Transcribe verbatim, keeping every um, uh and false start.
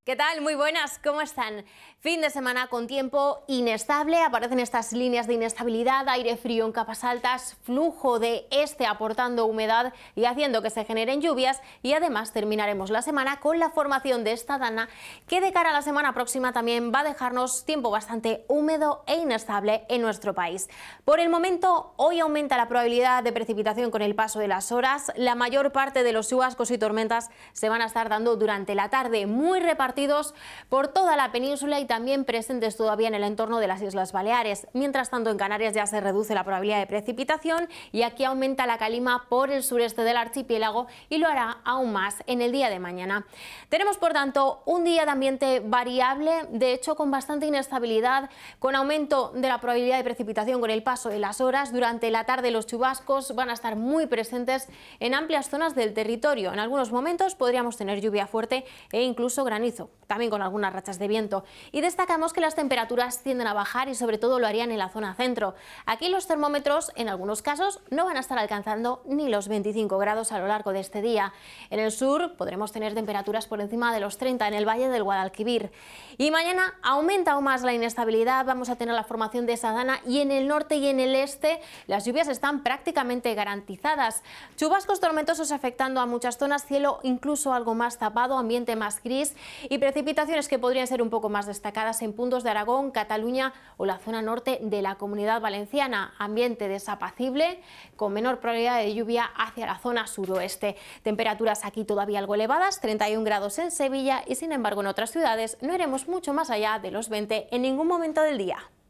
¿Qué tal? Muy buenas, ¿cómo están? Fin de semana con tiempo inestable, aparecen estas líneas de inestabilidad, aire frío en capas altas, flujo de este aportando humedad y haciendo que se generen lluvias, y además terminaremos la semana con la formación de esta dana que de cara a la semana próxima también va a dejarnos tiempo bastante húmedo e inestable en nuestro país. Por el momento, hoy aumenta la probabilidad de precipitación con el paso de las horas. La mayor parte de los chubascos y tormentas se van a estar dando durante la tarde, muy repartidos por toda la península y también presentes todavía en el entorno de las Islas Baleares. Mientras tanto, en Canarias ya se reduce la probabilidad de precipitación y aquí aumenta la calima por el sureste del archipiélago y lo hará aún más en el día de mañana. Tenemos, por tanto, un día de ambiente variable, de hecho con bastante inestabilidad, con aumento de la probabilidad de precipitación con el paso de las horas. Durante la tarde los chubascos van a estar muy presentes en amplias zonas del territorio. En algunos momentos podríamos tener lluvia fuerte e incluso granizo, también con algunas rachas de viento. Y destacamos que las temperaturas tienden a bajar y sobre todo lo harían en la zona centro. Aquí los termómetros en algunos casos no van a estar alcanzando ni los veinticinco grados a lo largo de este día. En el sur podremos tener temperaturas por encima de los treinta en el valle del Guadalquivir. Y mañana aumenta aún más la inestabilidad, vamos a tener la formación de esa dana y en el norte y en el este las lluvias están prácticamente garantizadas. Chubascos tormentosos afectando a muchas zonas, cielo incluso algo más tapado, ambiente más gris y precipitaciones que podrían ser un poco más destacadas en puntos de Aragón, Cataluña o la zona norte de la Comunidad Valenciana. Ambiente desapacible con menor probabilidad de lluvia hacia la zona suroeste. Temperaturas aquí todavía algo elevadas, treinta y un grados en Sevilla, y sin embargo en otras ciudades no iremos mucho más allá de los veinte en ningún momento del día.